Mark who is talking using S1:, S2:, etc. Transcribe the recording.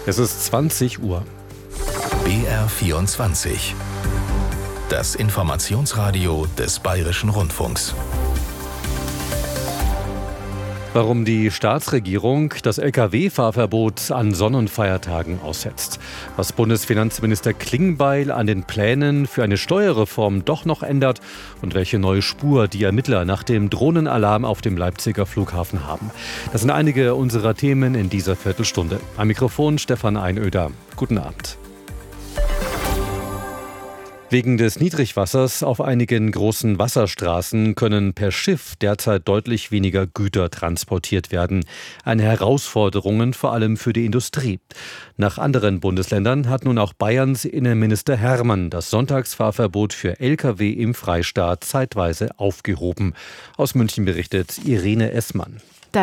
S1: Es ist 20 Uhr.
S2: BR24. Das Informationsradio des Bayerischen Rundfunks.
S1: Warum die Staatsregierung das Lkw-Fahrverbot an Sonn- und Feiertagen aussetzt. Was Bundesfinanzminister Klingbeil an den Plänen für eine Steuerreform doch noch ändert und welche neue Spur die Ermittler nach dem Drohnenalarm auf dem Leipziger Flughafen haben. Das sind einige unserer Themen in dieser Viertelstunde. Am Mikrofon Stefan Einöder. Guten Abend. Wegen des Niedrigwassers auf einigen großen Wasserstraßen können per Schiff derzeit deutlich weniger Güter transportiert werden. Eine Herausforderung vor allem für die Industrie. Nach anderen Bundesländern hat nun auch Bayerns Innenminister Hermann das Sonntagsfahrverbot für Lkw im Freistaat zeitweise aufgehoben. Aus München berichtet Irene Essmann.